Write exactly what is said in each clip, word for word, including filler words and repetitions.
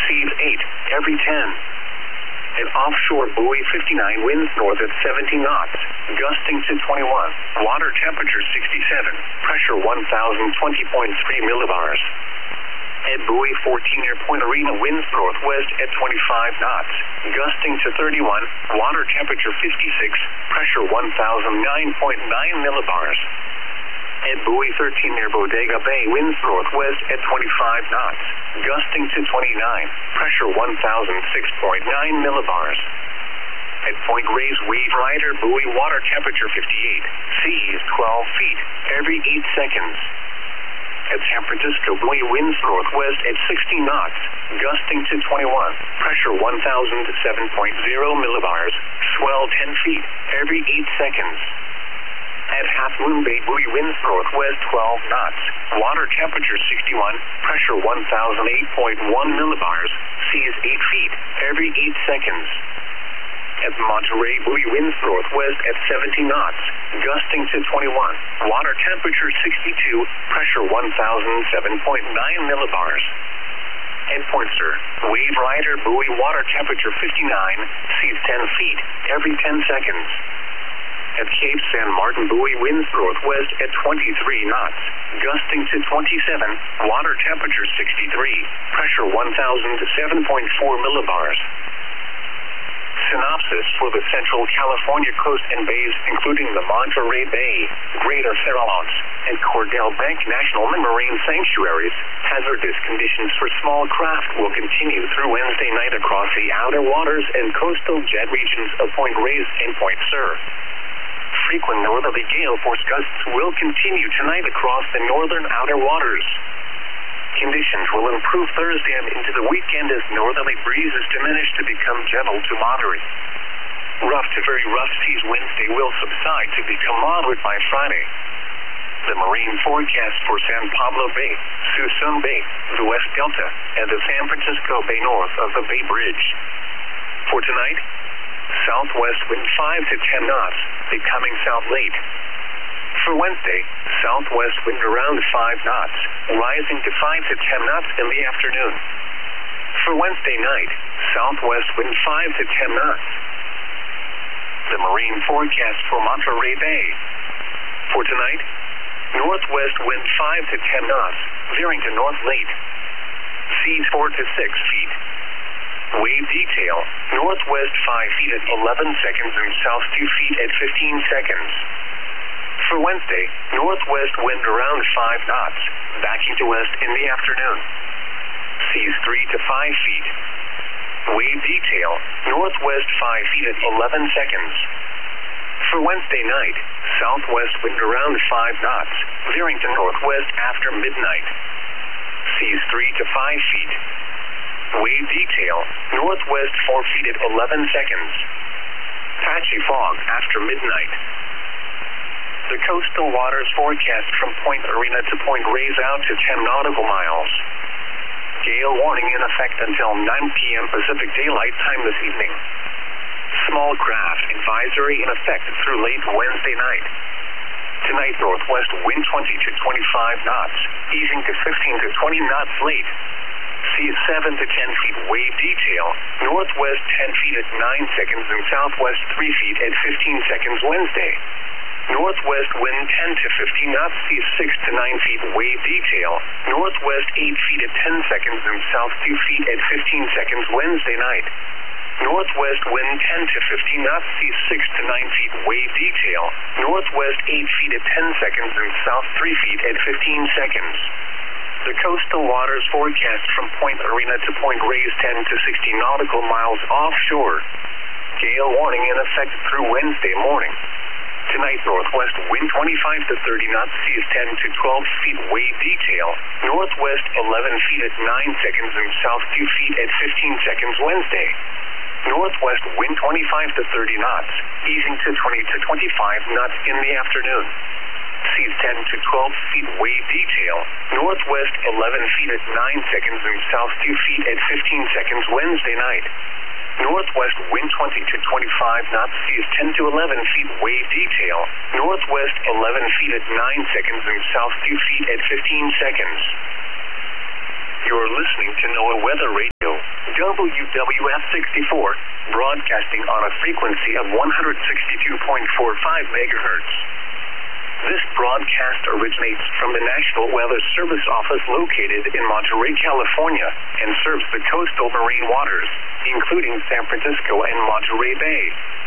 seas eight, every ten. At offshore buoy fifty-nine, winds north at seventeen knots, gusting to twenty-one. Water temperature sixty-seven, pressure one thousand twenty point three millibars. At buoy fourteen near Point Arena, winds northwest at twenty-five knots, gusting to thirty-one. Water temperature fifty-six, pressure one thousand nine point nine millibars. At buoy thirteen near Bodega Bay, winds northwest at twenty-five knots, gusting to twenty-nine, pressure one thousand six point nine millibars. At Point Reyes, wave rider buoy, water temperature fifty-eight, seas twelve feet, every eight seconds. At San Francisco buoy, winds northwest at sixty knots, gusting to twenty-one, pressure one thousand seven point zero millibars, swell ten feet, every eight seconds. At Half Moon Bay buoy, winds northwest twelve knots, water temperature sixty-one, pressure one thousand eight point one millibars, seas eight feet, every eight seconds. At Monterey buoy, winds northwest at seventy knots, gusting to twenty-one, water temperature sixty-two, pressure one thousand seven point nine millibars. At Point Sur, wave rider buoy, water temperature fifty-nine, seas ten feet, every ten seconds. At Cape San Martin buoy, winds northwest at twenty-three knots, gusting to twenty-seven, water temperature sixty-three, pressure one thousand seven point four millibars. Synopsis for the Central California coast and bays, including the Monterey Bay, Greater Farallones, and Cordell Bank National Marine Sanctuaries. Hazardous conditions for small craft will continue through Wednesday night across the outer waters and coastal jet regions of Point Reyes and Point Sur. Frequent northerly gale force gusts will continue tonight across the northern outer waters. Conditions will improve Thursday and into the weekend as northerly breezes diminish to become gentle to moderate. Rough to very rough seas Wednesday will subside to become moderate by Friday. The marine forecast for San Pablo Bay, Suisun Bay, the West Delta, and the San Francisco Bay north of the Bay Bridge. For tonight, southwest wind five to ten knots, becoming south late. For Wednesday, southwest wind around five knots, rising to five to ten knots in the afternoon. For Wednesday night, southwest wind five to ten knots. The marine forecast for Monterey Bay. For tonight, northwest wind five to ten knots, veering to north late. Seas four to six feet. Wave detail, northwest five feet at eleven seconds and south two feet at fifteen seconds. For Wednesday, northwest wind around five knots, backing to west in the afternoon. Seas three to five feet. Wave detail, northwest five feet at eleven seconds. For Wednesday night, southwest wind around five knots, veering to northwest after midnight. Seas three to five feet. Wave detail, northwest four feet at eleven seconds. Patchy fog after midnight. The coastal waters forecast from Point Arena to Point Reyes out to ten nautical miles. Gale warning in effect until nine p m Pacific Daylight Time this evening. Small craft advisory in effect through late Wednesday night. Tonight, northwest wind twenty to twenty-five knots, easing to fifteen to twenty knots late. Seas seven to ten feet wave detail, northwest ten feet at nine seconds and southwest three feet at fifteen seconds Wednesday. Northwest wind ten to fifteen knots, seas six to nine feet wave detail, northwest eight feet at ten seconds and south two feet at fifteen seconds Wednesday night. Northwest wind ten to fifteen knots, seas six to nine feet wave detail, northwest eight feet at ten seconds and south three feet at fifteen seconds. The coastal waters forecast from Point Arena to Point Reyes ten to sixty nautical miles offshore. Gale warning in effect through Wednesday morning. Tonight, northwest wind twenty-five to thirty knots, seas ten to twelve feet wave detail, northwest eleven feet at nine seconds and south two feet at fifteen seconds Wednesday. Northwest wind twenty-five to thirty knots, easing to twenty to twenty-five knots in the afternoon. Seas ten to twelve feet wave detail, northwest eleven feet at nine seconds and south two feet at fifteen seconds Wednesday night. Northwest wind twenty to twenty-five knots, seas ten to eleven feet wave detail, northwest eleven feet at nine seconds and south two feet at fifteen seconds. You're listening to NOAA Weather Radio. W W F sixty-four, broadcasting on a frequency of one hundred sixty-two point four five megahertz. This broadcast originates from the National Weather Service office located in Monterey, California, and serves the coastal marine waters, including San Francisco and Monterey Bay.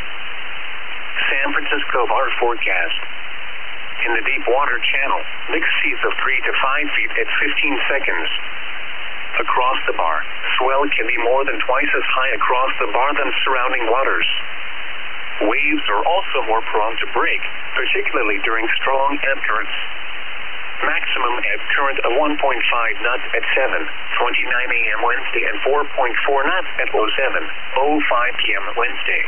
San Francisco bar forecast. In the deep water channel, mixed seas of three to five feet at fifteen seconds. Across the bar, swell can be more than twice as high across the bar than surrounding waters. Waves are also more prone to break, particularly during strong ebb currents. Maximum ebb current of one point five knots at seven twenty-nine a m Wednesday and four point four knots at oh seven oh five p m Wednesday.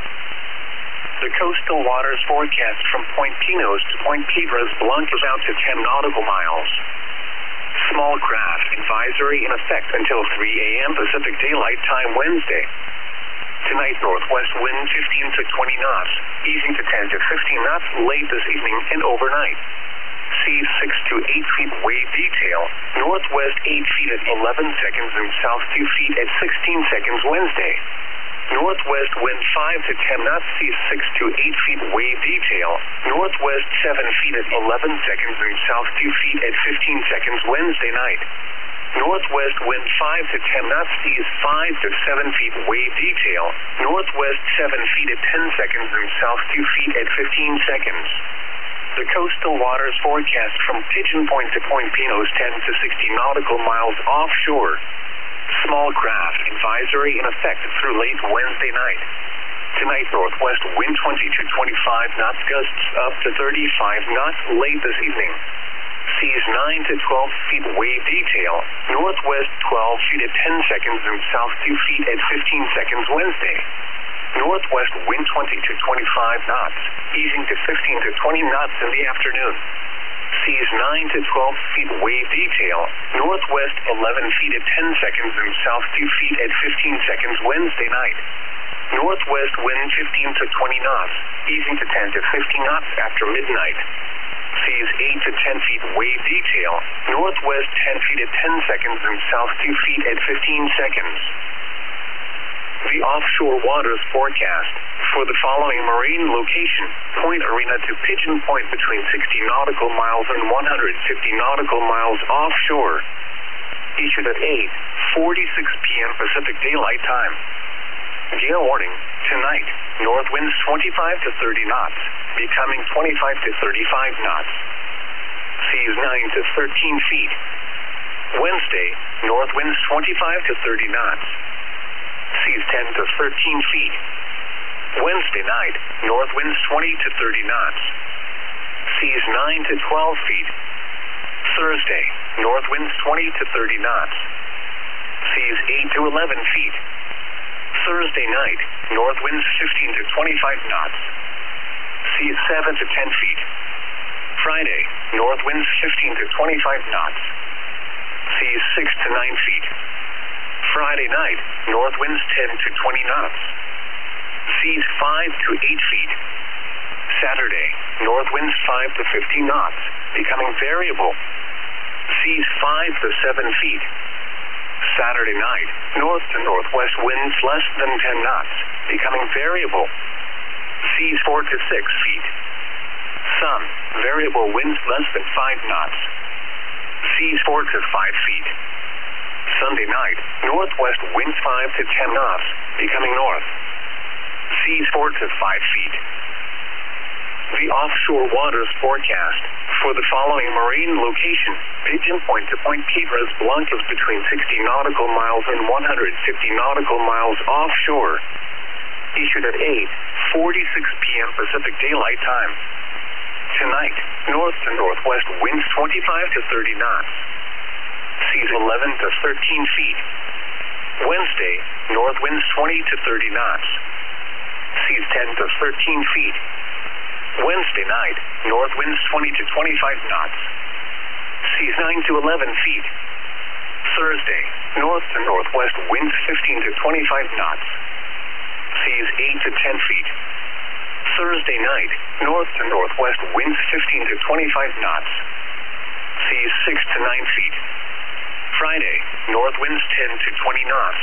The coastal waters forecast from Point Pinos to Point Piedras Blancas out to ten nautical miles. Small craft advisory in effect until three a m Pacific Daylight Time Wednesday. Tonight, northwest wind fifteen to twenty knots, easing to ten to fifteen knots late this evening and overnight. Seas six to eight feet wave detail, northwest eight feet at eleven seconds and south two feet at sixteen seconds Wednesday. Northwest wind five to ten knots, seas six to eight feet wave detail, northwest seven feet at eleven seconds and south two feet at fifteen seconds Wednesday night. Northwest wind five to ten knots, seas five to seven feet wave detail, northwest seven feet at ten seconds and south two feet at fifteen seconds. The coastal waters forecast from Pigeon Point to Point Pinos ten to sixty nautical miles offshore. Small craft advisory in effect through late Wednesday night. Tonight, northwest wind twenty to twenty-five knots, gusts up to thirty-five knots late this evening. Seas nine to twelve feet wave detail, northwest twelve feet at ten seconds and south two feet at fifteen seconds Wednesday. Northwest wind twenty to twenty-five knots, easing to fifteen to twenty knots in the afternoon. Seas nine to twelve feet wave detail, northwest eleven feet at ten seconds and south two feet at fifteen seconds Wednesday night. Northwest wind fifteen to twenty knots, easing to ten to fifteen knots after midnight. Seas eight to ten feet wave detail, northwest ten feet at ten seconds and south two feet at fifteen seconds. The offshore waters forecast for the following marine location, Point Arena to Pigeon Point between sixty nautical miles and one hundred fifty nautical miles offshore. Issued at eight forty-six p m Pacific Daylight Time. Gale warning, tonight, north winds twenty-five to thirty knots, becoming twenty-five to thirty-five knots. Seas nine to thirteen feet. Wednesday, north winds twenty-five to thirty knots. Seas ten to thirteen feet. Wednesday night, north winds twenty to thirty knots. Seas nine to twelve feet. Thursday, north winds twenty to thirty knots. Seas eight to eleven feet. Thursday night, north winds fifteen to twenty-five knots. Seas seven to ten feet. Friday, north winds fifteen to twenty-five knots. Seas six to nine feet. Friday night, north winds ten to twenty knots. Seas five to eight feet. Saturday, north winds five to fifteen knots, becoming variable. Seas five to seven feet. Saturday night, north to northwest winds less than ten knots, becoming variable. Seas four to six feet. Sun, variable winds less than five knots. Seas four to five feet. Sunday night, northwest winds five to ten knots, becoming north. Seas four to five feet. The offshore waters forecast for the following marine location, Pigeon Point to Point Piedras Blancas between sixty nautical miles and one hundred fifty nautical miles offshore. Issued at eight forty-six p m Pacific Daylight Time. Tonight, north to northwest winds twenty-five to thirty knots. Seas eleven to thirteen feet. Wednesday, north winds twenty to thirty knots. Seas ten to thirteen feet. Wednesday night, north winds twenty to twenty-five knots. Seas nine to eleven feet. Thursday, north to northwest winds fifteen to twenty-five knots. Seas eight to ten feet. Thursday night, north to northwest winds fifteen to twenty-five knots. Seas six to nine feet. Friday, north winds ten to twenty knots.